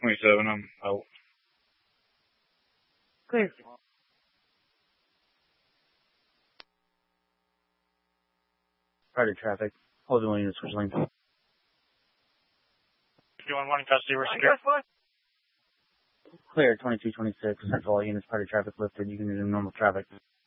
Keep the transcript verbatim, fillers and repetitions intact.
twenty-seven, I'm out. Clear. Started traffic. Hold on, units, switch lanes. two one one, custody, we're secure. Clear, twenty-two twenty-six. That's all units, party traffic lifted. You can resume normal traffic.